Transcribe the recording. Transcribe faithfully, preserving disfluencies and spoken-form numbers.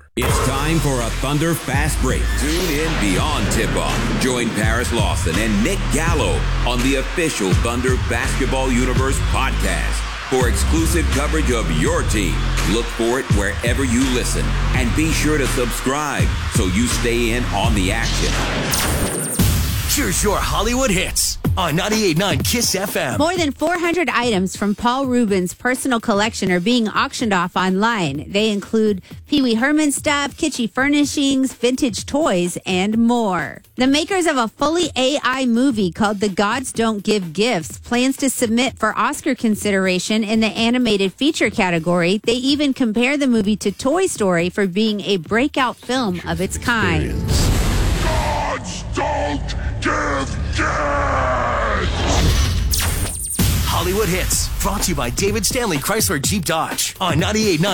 more. It's time for a Thunder Fast Break. Tune in beyond tip-off. Join Paris Lawson and Nick Gallo on the official Thunder Basketball Universe podcast for exclusive coverage of your team. Look for it wherever you listen. And be sure to subscribe so you stay in on the action. Here's your Hollywood hits on ninety-eight point nine KISS F M. More than four hundred items from Paul Rubens' personal collection are being auctioned off online. They include Pee Wee Herman stuff, kitschy furnishings, vintage toys, and more. The makers of a fully A I movie called The Gods Don't Give Gifts plans to submit for Oscar consideration in the animated feature category. They even compare the movie to Toy Story for being a breakout film of its kind. Gods don't give gifts! Hollywood hits brought to you by David Stanley Chrysler Jeep Dodge on ninety-eight point nine